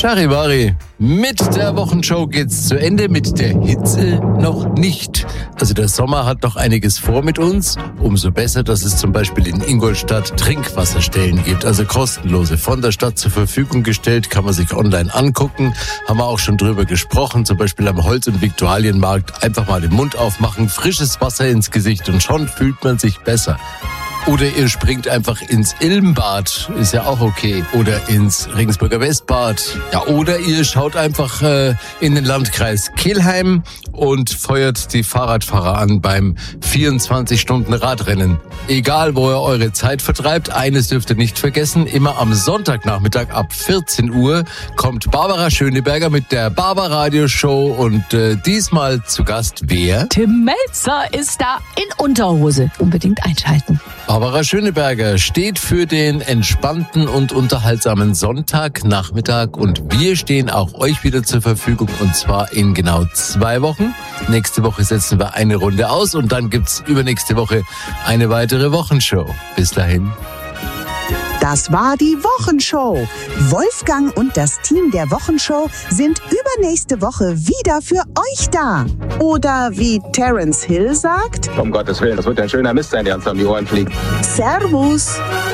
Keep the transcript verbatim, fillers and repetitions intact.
Charivari. Mit der Wochenshow geht's zu Ende, mit der Hitze noch nicht. Also der Sommer hat noch einiges vor mit uns. Umso besser, dass es zum Beispiel in Ingolstadt Trinkwasserstellen gibt, also kostenlose, von der Stadt zur Verfügung gestellt, kann man sich online angucken. Haben wir auch schon drüber gesprochen, zum Beispiel am Holz- und Viktualienmarkt. Einfach mal den Mund aufmachen, frisches Wasser ins Gesicht und schon fühlt man sich besser. Oder ihr springt einfach ins Ilmbad, ist ja auch okay. Oder ins Regensburger Westbad. Ja, oder ihr schaut einfach äh, in den Landkreis Kelheim und feuert die Fahrradfahrer an beim vierundzwanzig-Stunden-Radrennen. Egal, wo ihr eure Zeit vertreibt, eines dürft ihr nicht vergessen. Immer am Sonntagnachmittag ab vierzehn Uhr kommt Barbara Schöneberger mit der Barbaradio-Show. Und äh, diesmal zu Gast wer? Tim Melzer ist da in Unterhose. Unbedingt einschalten. Barbara Schöneberger steht für den entspannten und unterhaltsamen Sonntagnachmittag und wir stehen auch euch wieder zur Verfügung und zwar in genau zwei Wochen. Nächste Woche setzen wir eine Runde aus und dann gibt's übernächste Woche eine weitere Wochenshow. Bis dahin. Das war die Wochenshow. Wolfgang und das Team der Wochenshow sind übernächste Woche wieder für euch da. Oder wie Terence Hill sagt: Um Gottes Willen, das wird ein schöner Mist sein, der uns um die Ohren fliegt. Servus.